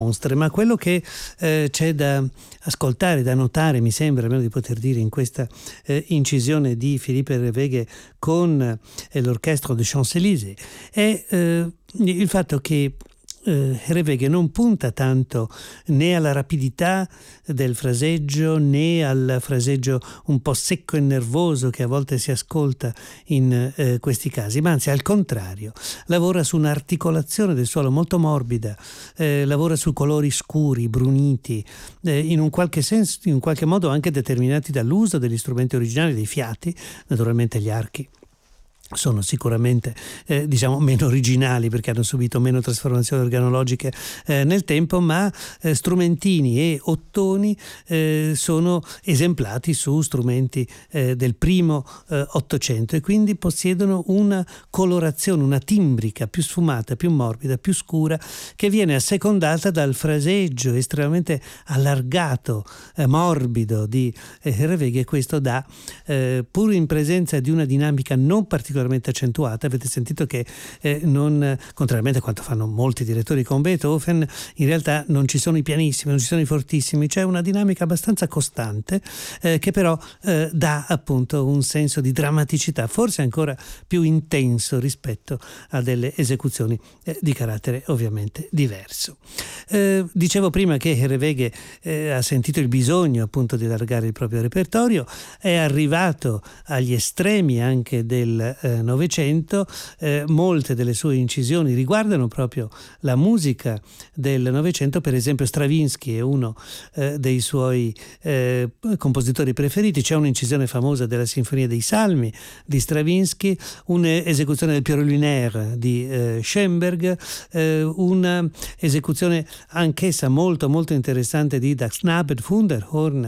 Ma quello che c'è da ascoltare, da notare, mi sembra almeno di poter dire, in questa incisione di Philippe Hervégué con l'Orchestre des Champs-Élysées è il fatto che Hervégué non punta tanto né alla rapidità del fraseggio né al fraseggio un po' secco e nervoso che a volte si ascolta in questi casi, ma anzi al contrario lavora su un'articolazione del suono molto morbida, lavora su colori scuri, bruniti, in un qualche senso, in qualche modo anche determinati dall'uso degli strumenti originali, dei fiati, naturalmente gli archi sono sicuramente meno originali perché hanno subito meno trasformazioni organologiche nel tempo, ma strumentini e ottoni sono esemplati su strumenti del primo Ottocento e quindi possiedono una colorazione, una timbrica più sfumata, più morbida, più scura, che viene assecondata dal fraseggio estremamente allargato, morbido di Hervégué, e questo dà, pur in presenza di una dinamica non particolarmente accentuata. Avete sentito che non, contrariamente a quanto fanno molti direttori con Beethoven, in realtà non ci sono i pianissimi, non ci sono i fortissimi, c'è una dinamica abbastanza costante che però dà appunto un senso di drammaticità forse ancora più intenso rispetto a delle esecuzioni di carattere ovviamente diverso. Dicevo prima che Hervégué ha sentito il bisogno appunto di allargare il proprio repertorio, è arrivato agli estremi anche del Novecento. Molte delle sue incisioni riguardano proprio la musica del Novecento. Per esempio Stravinsky è uno dei suoi compositori preferiti. C'è un'incisione famosa della Sinfonia dei Salmi di Stravinsky, un'esecuzione del Piero Lunaire di Schoenberg, una esecuzione anch'essa molto molto interessante di Das Knaben Wunderhorn,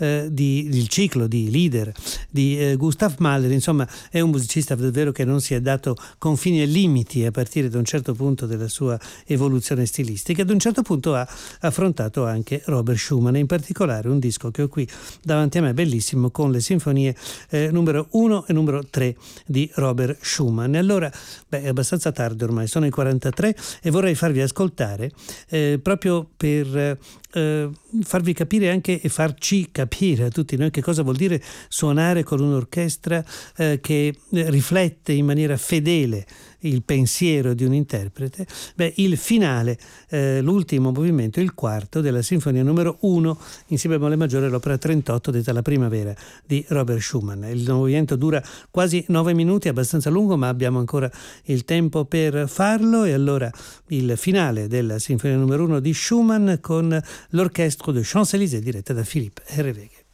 il ciclo di Lieder di Gustav Mahler. Insomma, è un musicista davvero che non si è dato confini e limiti a partire da un certo punto della sua evoluzione stilistica. Ad un certo punto ha affrontato anche Robert Schumann, e in particolare un disco che ho qui davanti a me, bellissimo, con le sinfonie numero 1 e numero 3 di Robert Schumann. E allora, è abbastanza tardi ormai, sono i 43 e vorrei farvi ascoltare proprio per farvi capire anche e farci capire a tutti noi che cosa vuol dire suonare con un'orchestra che riflette in maniera fedele il pensiero di un interprete. Il finale, l'ultimo movimento, il quarto della sinfonia numero 1 in si bemolle maggiore, l'opera 38 detta La primavera di Robert Schumann. Il movimento dura quasi 9 minuti, è abbastanza lungo, ma abbiamo ancora il tempo per farlo, e allora il finale della sinfonia numero 1 di Schumann con l'Orchestre des Champs-Élysées diretta da Philippe Hervégué.